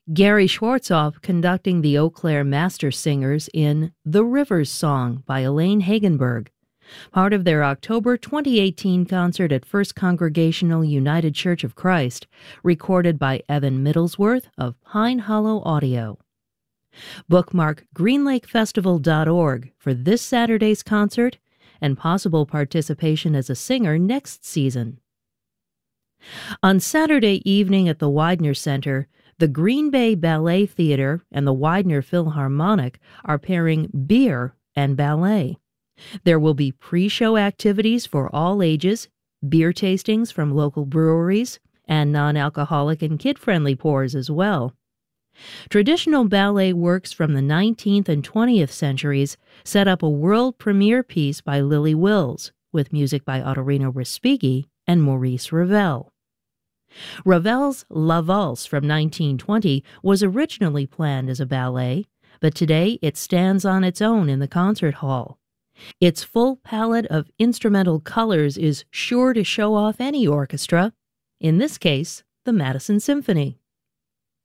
Gary Schwartzoff conducting the Eau Claire Master Singers in The Rivers Song by Elaine Hagenberg, part of their October 2018 concert at First Congregational United Church of Christ, recorded by Evan Middlesworth of Pine Hollow Audio. Bookmark greenlakefestival.org for this Saturday's concert and possible participation as a singer next season. On Saturday evening at the Widener Center, the Green Bay Ballet Theater and the Widener Philharmonic are pairing beer and ballet. There will be pre-show activities for all ages, beer tastings from local breweries, and non-alcoholic and kid-friendly pours as well. Traditional ballet works from the 19th and 20th centuries set up a world premiere piece by Lily Wills, with music by Ottorino Respighi and Maurice Ravel. Ravel's La Valse from 1920 was originally planned as a ballet, but today it stands on its own in the concert hall. Its full palette of instrumental colors is sure to show off any orchestra, in this case, the Madison Symphony.